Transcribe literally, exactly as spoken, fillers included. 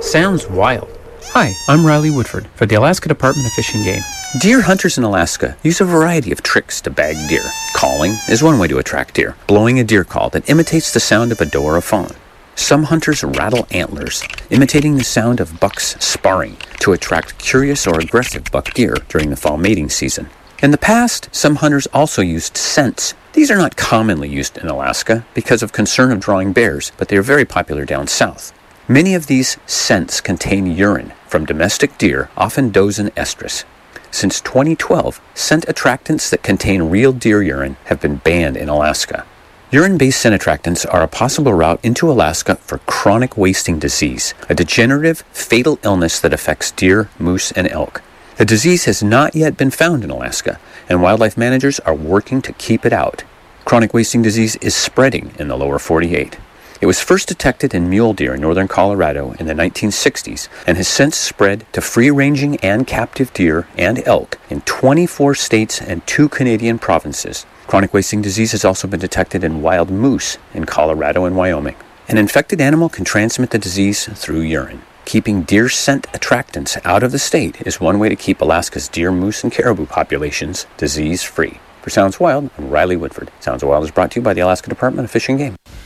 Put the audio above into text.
Sounds wild. Hi, I'm Riley Woodford for the Alaska Department of Fish and Game. Deer hunters in Alaska use a variety of tricks to bag deer. Calling is one way to attract deer, blowing a deer call that imitates the sound of a doe or a fawn. Some hunters rattle antlers, imitating the sound of bucks sparring to attract curious or aggressive buck deer during the fall mating season. In the past, some hunters also used scents. These are not commonly used in Alaska because of concern of drawing bears, but they are very popular down south. Many of these scents contain urine from domestic deer, often does and estrus. Since twenty twelve, scent attractants that contain real deer urine have been banned in Alaska. Urine-based scent attractants are a possible route into Alaska for chronic wasting disease, a degenerative, fatal illness that affects deer, moose, and elk. The disease has not yet been found in Alaska, and wildlife managers are working to keep it out. Chronic wasting disease is spreading in the lower forty-eight. It was first detected in mule deer in northern Colorado in the nineteen sixties and has since spread to free-ranging and captive deer and elk in twenty-four states and two Canadian provinces. Chronic wasting disease has also been detected in wild moose in Colorado and Wyoming. An infected animal can transmit the disease through urine. Keeping deer scent attractants out of the state is one way to keep Alaska's deer, moose, and caribou populations disease-free. For Sounds Wild, I'm Riley Woodford. Sounds Wild is brought to you by the Alaska Department of Fish and Game.